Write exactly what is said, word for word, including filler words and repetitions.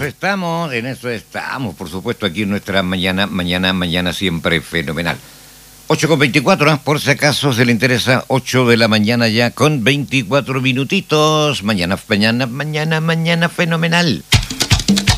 estamos, en eso estamos, por supuesto, aquí en nuestra mañana, mañana, mañana siempre fenomenal. ocho con veinticuatro, ¿eh? Por si acaso se le interesa, ocho de la mañana ya con veinticuatro minutitos. Mañana, mañana, mañana, mañana fenomenal.